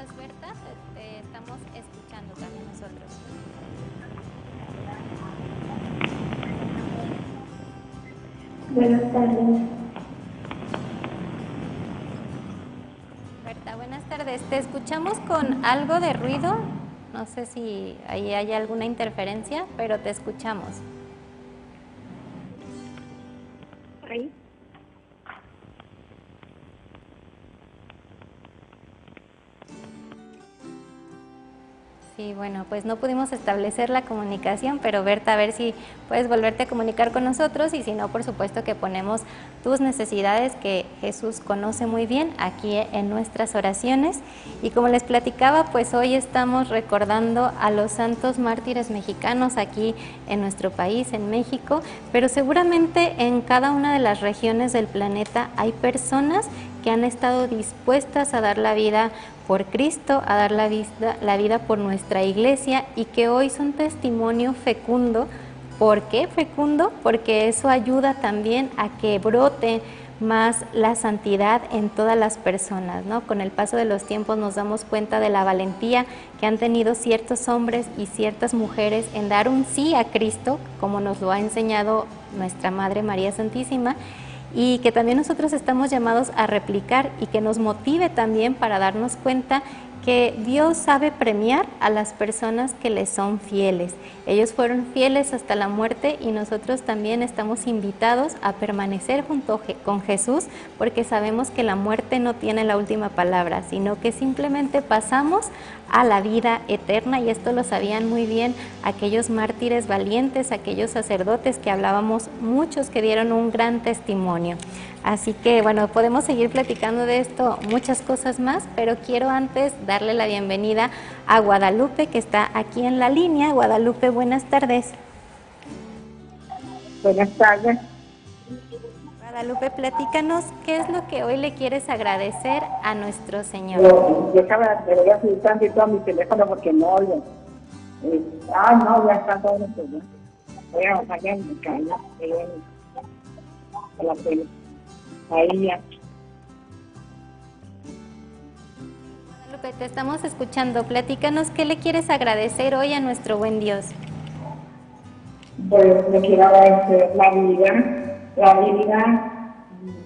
estás, Berta? Te estamos escuchando también nosotros. Buenas tardes. Berta, buenas tardes. Te escuchamos con algo de ruido. No sé si ahí hay alguna interferencia, pero te escuchamos. Ahí. Sí, bueno, pues no pudimos establecer la comunicación, pero Berta, a ver si puedes volverte a comunicar con nosotros y si no, por supuesto que ponemos tus necesidades que Jesús conoce muy bien aquí en nuestras oraciones. Y como les platicaba, pues hoy estamos recordando a los santos mártires mexicanos aquí en nuestro país, en México, pero seguramente en cada una de las regiones del planeta hay personas que han estado dispuestas a dar la vida por Cristo, a dar la vida por nuestra iglesia y que hoy son testimonio fecundo. ¿Por qué fecundo? Porque eso ayuda también a que brote más la santidad en todas las personas, ¿no? Con el paso de los tiempos nos damos cuenta de la valentía que han tenido ciertos hombres y ciertas mujeres en dar un sí a Cristo, como nos lo ha enseñado nuestra Madre María Santísima, y que también nosotros estamos llamados a replicar y que nos motive también para darnos cuenta que Dios sabe premiar a las personas que le son fieles. Ellos fueron fieles hasta la muerte y nosotros también estamos invitados a permanecer junto con Jesús porque sabemos que la muerte no tiene la última palabra, sino que simplemente pasamos a la vida eterna y esto lo sabían muy bien aquellos mártires valientes, aquellos sacerdotes que hablábamos, muchos que dieron un gran testimonio. Así que bueno, podemos seguir platicando de esto, muchas cosas más, pero quiero antes darle la bienvenida a Guadalupe, que está aquí en la línea. Guadalupe, buenas tardes. Buenas tardes. Guadalupe, platícanos qué es lo que hoy le quieres agradecer a nuestro Señor. Le voy a subir tantito a mi teléfono porque no oigo. No, ya está todo bien. Voy a bajarle a mi cama. A la tele. Ahí ya. Guadalupe, te estamos escuchando. Platícanos qué le quieres agradecer hoy a nuestro buen Dios. Pues me quiero agradecer la vida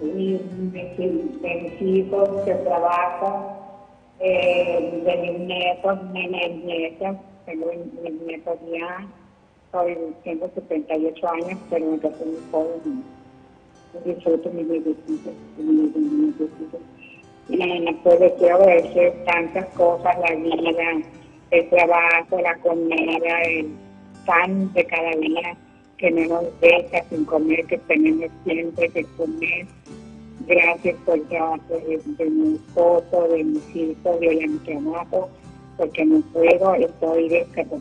de mis hijos, de trabajo, de mis nietos, de mis nietas. Tengo mis nietos ya, tengo 78 años, pero me casé muy joven. Disfruto mis bebecitos, mis bebecitos. Y pues les quiero agradecer tantas cosas, la vida, el trabajo, la comida, el pan de cada día, que no nos deja sin comer, que tenemos siempre que comer. Gracias por el trabajo de mi esposo, de mis hijos, de mi trabajo, porque no puedo, estoy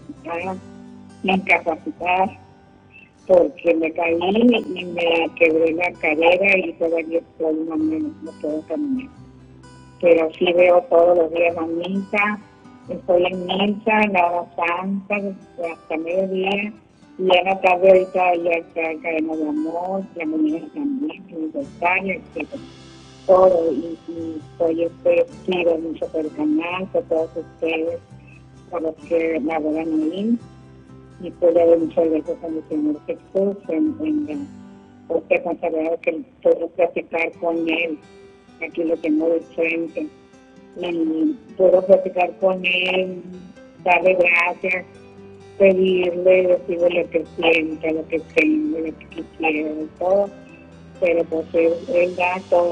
incapacitada, porque me caí y me quebré la cadera y todavía estoy no puedo caminar. Pero sí veo todos los días la misa, estoy en misa, en la hora santa, hasta mediodía, y en la tarde ahorita ya está el cadena de amor, la mañana también, el rosario, etc. Todo, y pido mucho por el canal, por todos ustedes, por los que laboran ahí, y pues le doy muchas gracias a mi Señor Jesús, porque considerado que puedo platicar con Él. Aquí lo tengo de frente y puedo platicar con él, darle gracias, pedirle, decirle lo que siento, lo que tengo, lo que quisiera, todo, pero pues él da todo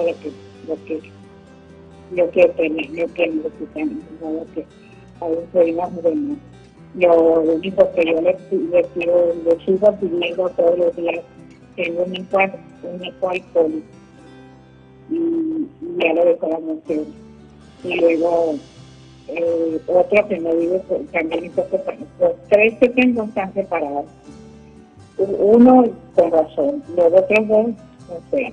lo que necesitamos, lo que aún podemos venir. Lo único que yo le sigo pidiendo todos los días, tengo un hijo alcohólico, y ya lo dejó la mujer. Y luego otro que me vive también los tres que tengo están separados. Uno con razón, los otros dos, no sé.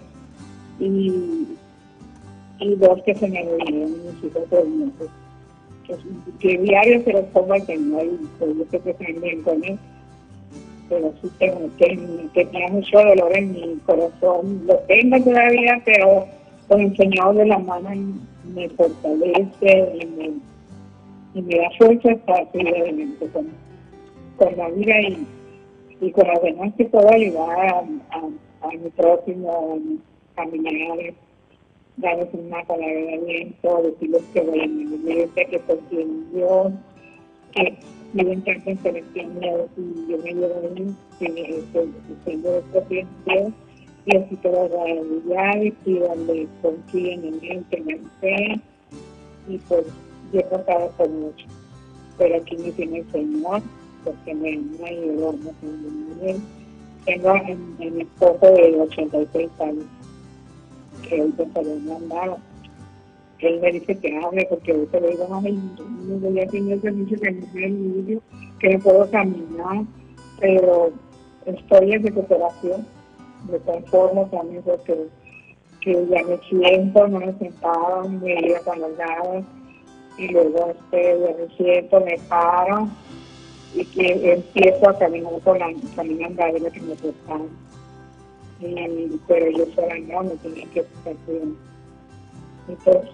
Y dos que se me murieron, mis hijos meses. Que diario se los pongo al Señor y pues yo sé que están bien con él. Pero sí tenía mucho dolor en mi corazón. Lo tengo todavía, pero con el Señor de la mano me fortalece y me da fuerza para seguir adelante con la vida y con los demás que puedo ayudar a mi próximo, a mis familiares, darles una palabra de aliento, decirles que voy a mi mente, que confíen en Dios, que viven tanto en celestial y yo me llevo en tengo esto que es Dios y así todo va a ayudar y donde confíen en Él, tengan fe y pues yo he pasado por mucho, pero aquí me tiene el Señor porque me ama y yo lo amo también. Tengo a mi esposo de 86 años que hoy se lo he mandado. Él me dice que hable porque ahorita le digo, ay, no, ya tiene ese mucho que me ve el vídeo, que no puedo caminar, pero estoy en recuperación. Me conformo también porque que ya me siento, no me sentaba, me iba con los lados y luego ya me siento, me paro y que empiezo a caminar con la andadera que me prestaron. Pero yo sola no, me tenía que estar bien. Entonces,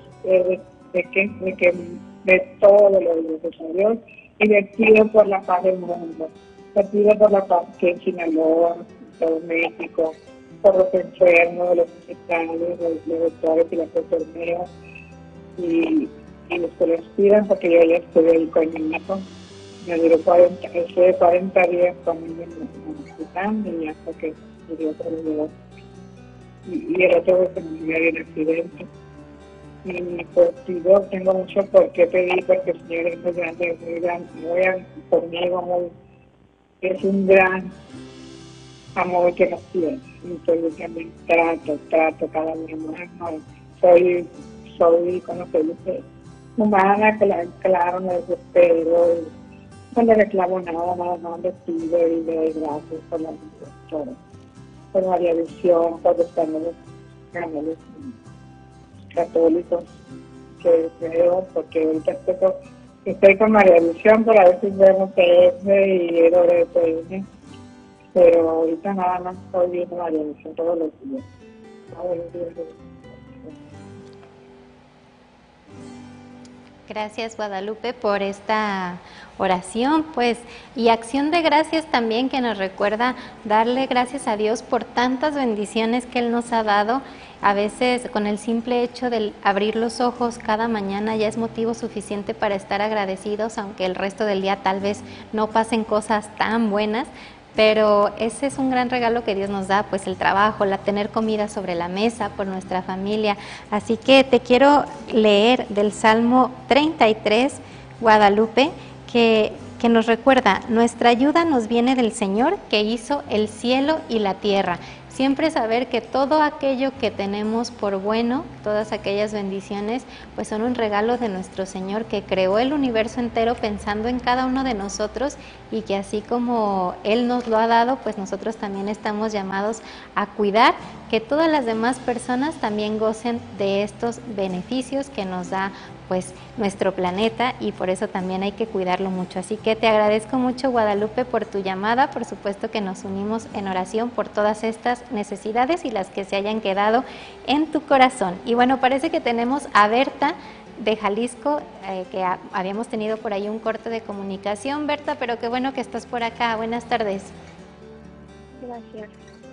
de todo lo digo a Dios y le pido por la paz del mundo, le pido por la paz que en Sinaloa, en todo México, por los enfermos, los hospitales, los doctores y las enfermeras y los que les pidan, porque yo ya estuve ahí con mi hijo, me duró 40 días con él en el hospital y hasta que murió otro día. Y el otro se murió en el accidente. Y pues yo tengo mucho por qué pedir porque el Señor es muy grande, muy conmigo, es un gran amor que nos tiene. Entonces yo también trato cada día más, ¿no? Soy, como se dice, humana, claro, me desespero, no le reclamo nada más le pido y le doy gracias por la vida, por María Visión, por los canales católicos que creo, porque ahorita estoy con María Visión, pero a veces vemos TF y el TN, pero ahorita nada más estoy viendo María Visión todos los días. Gracias, Guadalupe, por esta oración, pues, y acción de gracias también que nos recuerda darle gracias a Dios por tantas bendiciones que Él nos ha dado. A veces con el simple hecho de abrir los ojos cada mañana ya es motivo suficiente para estar agradecidos, aunque el resto del día tal vez no pasen cosas tan buenas. Pero ese es un gran regalo que Dios nos da, pues el trabajo, tener comida sobre la mesa por nuestra familia. Así que te quiero leer del Salmo 33, Guadalupe, que nos recuerda, nuestra ayuda nos viene del Señor que hizo el cielo y la tierra. Siempre saber que todo aquello que tenemos por bueno, todas aquellas bendiciones, pues son un regalo de nuestro Señor que creó el universo entero pensando en cada uno de nosotros y que así como Él nos lo ha dado, pues nosotros también estamos llamados a cuidar que todas las demás personas también gocen de estos beneficios que nos da pues nuestro planeta y por eso también hay que cuidarlo mucho. Así que te agradezco mucho, Guadalupe, por tu llamada. Por supuesto que nos unimos en oración por todas estas necesidades y las que se hayan quedado en tu corazón. Y bueno, parece que tenemos a Berta de Jalisco, que habíamos tenido por ahí un corte de comunicación, Berta, pero qué bueno que estás por acá. Buenas tardes. Gracias.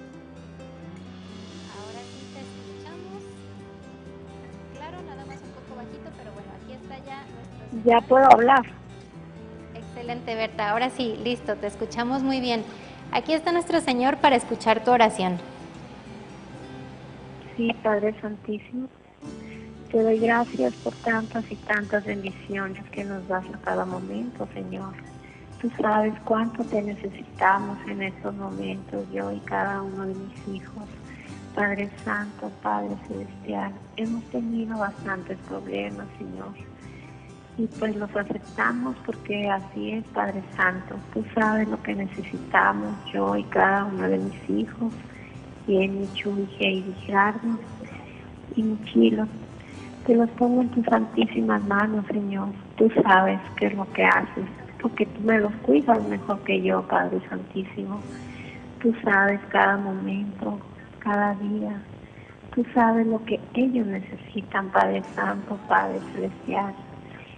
Ahora sí te escuchamos. Claro, nada más un poco bajito, pero bueno, aquí está ya nuestro... Ya puedo hablar. Excelente, Berta. Ahora sí, listo, te escuchamos muy bien. Aquí está nuestro Señor para escuchar tu oración. Sí, Padre Santísimo, te doy gracias por tantas y tantas bendiciones que nos das a cada momento, Señor. Tú sabes cuánto te necesitamos en estos momentos, yo y cada uno de mis hijos. Padre Santo, Padre Celestial, hemos tenido bastantes problemas, Señor. Y pues los aceptamos porque así es, Padre Santo. Tú sabes lo que necesitamos, yo y cada uno de mis hijos, Jenny, Chuy, Heidi, Gerardo y mi Chilo. Te los pongo en tus santísimas manos, Señor. Tú sabes qué es lo que haces, porque tú me los cuidas mejor que yo, Padre Santísimo. Tú sabes cada momento, cada día. Tú sabes lo que ellos necesitan, Padre Santo, Padre Celestial.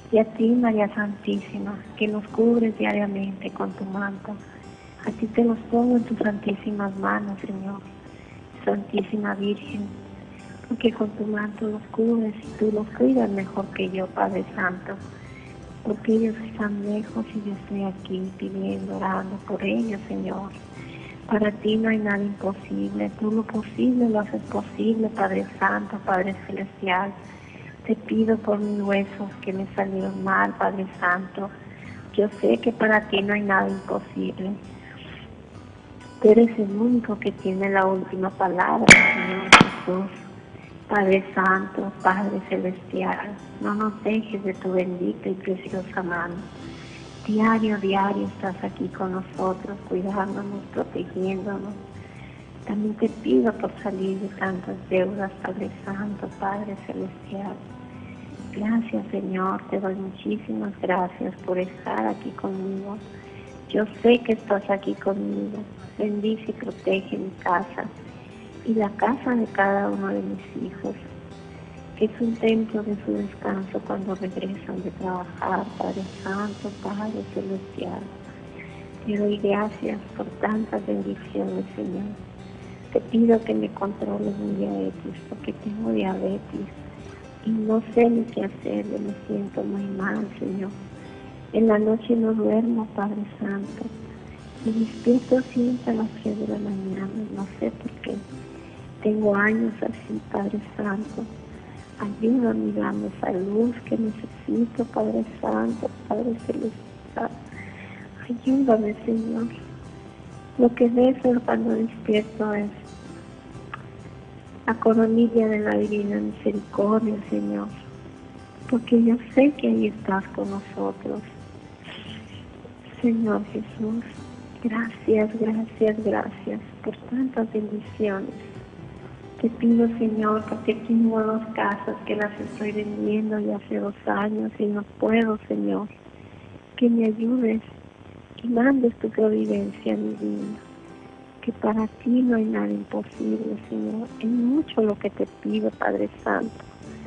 Y a ti, María Santísima, que nos cubres diariamente con tu manto, a ti te los pongo en tus santísimas manos, Señor, Santísima Virgen, porque con tu manto los cubres y tú los cuidas mejor que yo, Padre Santo, porque ellos están lejos y yo estoy aquí pidiendo, orando por ellos, Señor. Para ti no hay nada imposible, tú lo posible lo haces posible, Padre Santo, Padre Celestial. Te pido por mis huesos que me salieron mal, Padre Santo. Yo sé que para ti no hay nada imposible. Tú eres el único que tiene la última palabra, Señor Jesús. Padre Santo, Padre Celestial, no nos dejes de tu bendita y preciosa mano. Diario estás aquí con nosotros, cuidándonos, protegiéndonos. También te pido por salir de tantas deudas, Padre Santo, Padre Celestial. Gracias, Señor, te doy muchísimas gracias por estar aquí conmigo. Yo sé que estás aquí conmigo. Bendice y protege mi casa y la casa de cada uno de mis hijos, que es un templo de su descanso cuando regresan de trabajar, Padre Santo, Padre Celestial. Te doy gracias por tantas bendiciones, Señor. Te pido que me controles mi diabetes, porque tengo diabetes y no sé ni qué hacer, yo me siento muy mal, Señor. En la noche no duermo, Padre Santo, y despierto siempre a las 3 de la mañana, no sé por qué. Tengo años así, Padre Santo. Ayúdame, dame esa luz que necesito, Padre Santo, Padre Celestial. Ayúdame, Señor. Lo que deseo cuando despierto es la coronilla de la Divina Misericordia, Señor, porque yo sé que ahí estás con nosotros. Señor Jesús, gracias por tantas bendiciones. Te pido, Señor, porque tengo 2 casas que las estoy vendiendo ya hace 2 años y no puedo, Señor, que me ayudes y mandes tu providencia, mi vida, que para ti no hay nada imposible, Señor. Es mucho lo que te pido, Padre Santo.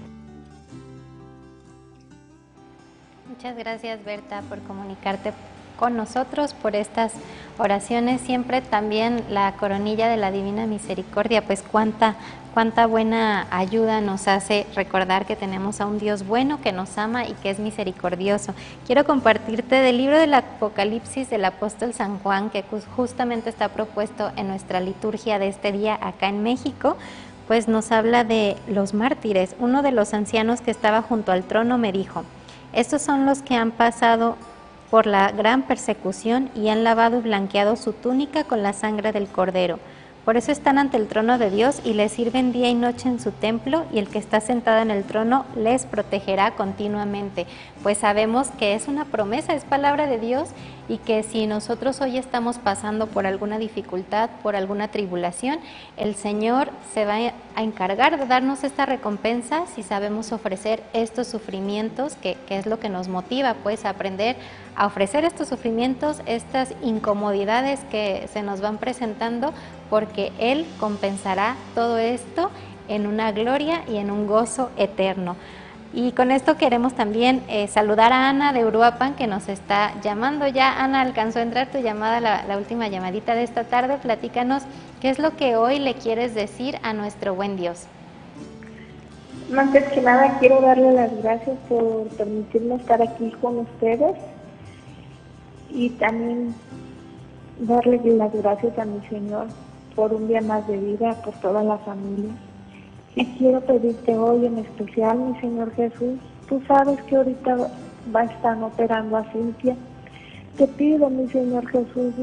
Muchas gracias, Berta, por comunicarte con nosotros, por estas oraciones. Siempre también la coronilla de la Divina Misericordia, pues cuánta buena ayuda nos hace recordar que tenemos a un Dios bueno que nos ama y que es misericordioso. Quiero compartirte del libro del Apocalipsis del apóstol San Juan, que justamente está propuesto en nuestra liturgia de este día acá en México. Pues nos habla de los mártires. Uno de los ancianos que estaba junto al trono me dijo: estos son los que han pasado por la gran persecución y han lavado y blanqueado su túnica con la sangre del Cordero. Por eso están ante el trono de Dios y les sirven día y noche en su templo, y el que está sentado en el trono les protegerá continuamente. Pues sabemos que es una promesa, es palabra de Dios, y que si nosotros hoy estamos pasando por alguna dificultad, por alguna tribulación, el Señor se va a encargar de darnos esta recompensa si sabemos ofrecer estos sufrimientos, que es lo que nos motiva, pues, a aprender a ofrecer estos sufrimientos, estas incomodidades que se nos van presentando, porque Él compensará todo esto en una gloria y en un gozo eterno. Y con esto queremos también saludar a Ana de Uruapan, que nos está llamando ya. Ana, alcanzó a entrar tu llamada, la última llamadita de esta tarde. Platícanos, ¿qué es lo que hoy le quieres decir a nuestro buen Dios? Antes que nada, quiero darle las gracias por permitirme estar aquí con ustedes y también darle las gracias a mi Señor por un día más de vida, por toda la familia. Y quiero pedirte hoy en especial, mi Señor Jesús, tú sabes que ahorita va a estar operando a Cintia. Te pido, mi Señor Jesús,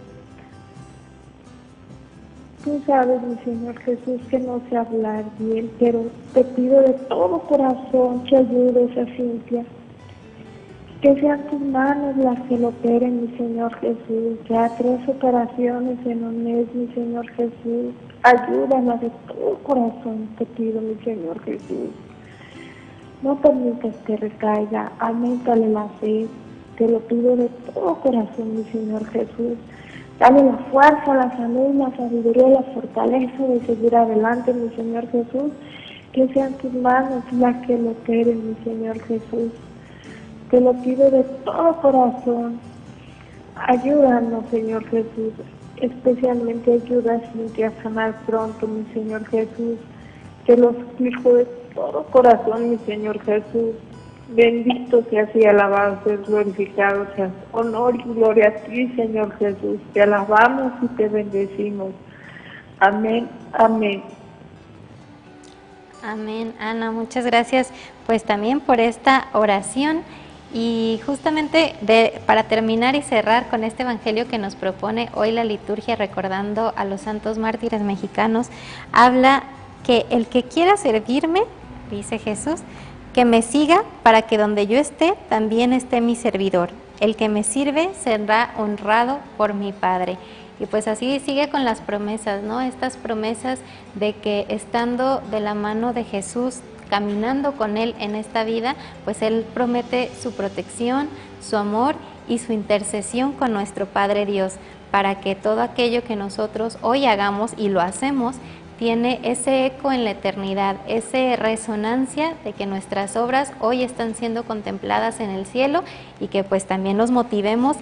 tú sabes, mi Señor Jesús, que no sé hablar bien, pero te pido de todo corazón que ayudes a Cintia. Que sean tus manos las que lo operen, mi Señor Jesús. Ya 3 operaciones en un mes, mi Señor Jesús. Ayúdala de todo corazón, te pido, mi Señor Jesús. No permitas que recaiga, auméntale la fe. Te lo pido de todo corazón, mi Señor Jesús. Dale la fuerza, la salud, la sabiduría, la fortaleza de seguir adelante, mi Señor Jesús. Que sean tus manos las que lo operen, mi Señor Jesús. Te lo pido de todo corazón. Ayúdanos, Señor Jesús. Especialmente ayuda a Cintia a sanar pronto, mi Señor Jesús. Te lo suplico de todo corazón, mi Señor Jesús. Bendito seas y alabado seas, glorificado seas. Honor y gloria a ti, Señor Jesús. Te alabamos y te bendecimos. Amén, amén. Amén, Ana, muchas gracias pues también por esta oración. Y justamente para terminar y cerrar con este evangelio que nos propone hoy la liturgia, recordando a los santos mártires mexicanos, habla que el que quiera servirme, dice Jesús, que me siga para que donde yo esté, también esté mi servidor. El que me sirve será honrado por mi Padre. Y pues así sigue con las promesas, ¿no? Estas promesas de que estando de la mano de Jesús, caminando con Él en esta vida, pues Él promete su protección, su amor y su intercesión con nuestro Padre Dios, para que todo aquello que nosotros hoy hagamos y lo hacemos, tiene ese eco en la eternidad, esa resonancia de que nuestras obras hoy están siendo contempladas en el cielo y que pues también nos motivemos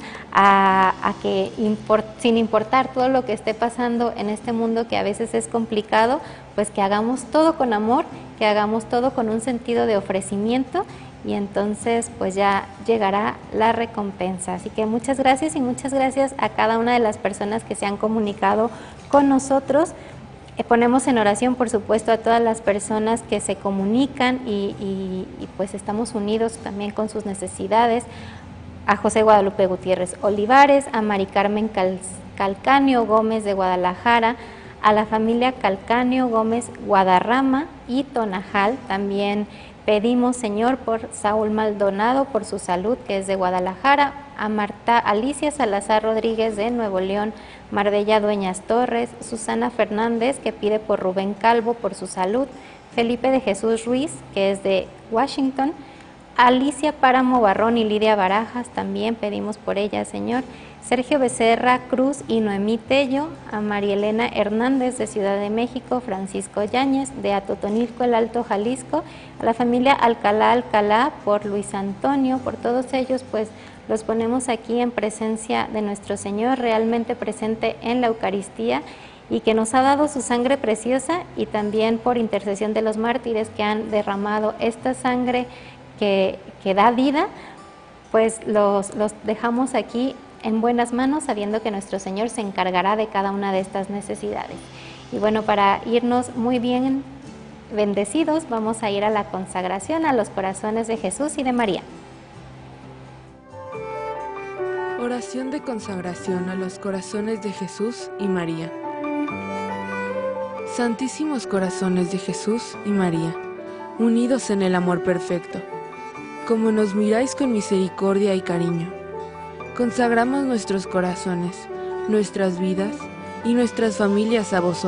a que sin importar todo lo que esté pasando en este mundo que a veces es complicado, pues que hagamos todo con amor, que hagamos todo con un sentido de ofrecimiento y entonces pues ya llegará la recompensa. Así que muchas gracias y muchas gracias a cada una de las personas que se han comunicado con nosotros. Ponemos en oración, por supuesto, a todas las personas que se comunican y pues estamos unidos también con sus necesidades, a José Guadalupe Gutiérrez Olivares, a Mari Carmen Calcanio Gómez de Guadalajara, a la familia Calcanio Gómez Guadarrama y Tonajal. También pedimos, Señor, por Saúl Maldonado, por su salud, que es de Guadalajara, a Marta Alicia Salazar Rodríguez de Nuevo León, Marbella Dueñas Torres, Susana Fernández, que pide por Rubén Calvo, por su salud, Felipe de Jesús Ruiz, que es de Washington, Alicia Páramo Barrón y Lidia Barajas, también pedimos por ella, Señor, Sergio Becerra Cruz y Noemí Tello, a María Elena Hernández de Ciudad de México, Francisco Yáñez de Atotonilco, el Alto Jalisco, a la familia Alcalá, por Luis Antonio, por todos ellos, pues los ponemos aquí en presencia de nuestro Señor, realmente presente en la Eucaristía y que nos ha dado su sangre preciosa, y también por intercesión de los mártires que han derramado esta sangre que da vida, pues los dejamos aquí en buenas manos, sabiendo que nuestro Señor se encargará de cada una de estas necesidades. Y bueno, para irnos muy bien bendecidos, vamos a ir a la consagración a los corazones de Jesús y de María. Oración de consagración a los corazones de Jesús y María. Santísimos corazones de Jesús y María, unidos en el amor perfecto, como nos miráis con misericordia y cariño, consagramos nuestros corazones, nuestras vidas y nuestras familias a vosotros.